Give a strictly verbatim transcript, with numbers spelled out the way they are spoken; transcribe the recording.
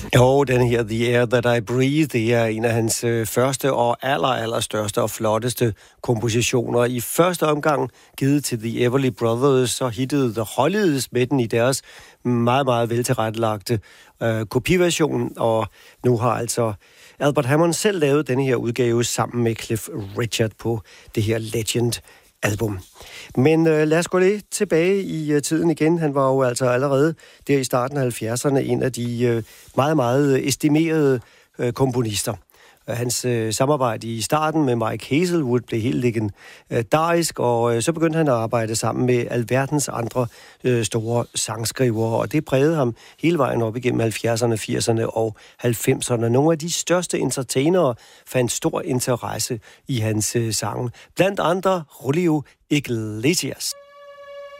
Jo, den her The Air That I Breathe, det er en af hans øh, første og aller, aller største og flotteste kompositioner. I første omgang givet til The Everly Brothers, så hittede The Hollies med den i deres meget, meget veltilrettelagte øh, kopiversion, og nu har altså Albert Hammond selv lavet denne her udgave sammen med Cliff Richard på det her Legend album. Men øh, lad os gå lidt tilbage i øh, tiden igen. Han var jo altså allerede der i starten af halvfjerdserne en af de øh, meget, meget estimerede øh, komponister. Hans øh, samarbejde i starten med Mike Hazelwood blev helt legendarisk, og øh, så begyndte han at arbejde sammen med alverdens andre øh, store sangskrivere, og det prægede ham hele vejen op igennem halvfjerdserne, firserne og halvfemserne. Nogle af de største entertainere fandt stor interesse i hans øh, sange, blandt andre Julio Iglesias.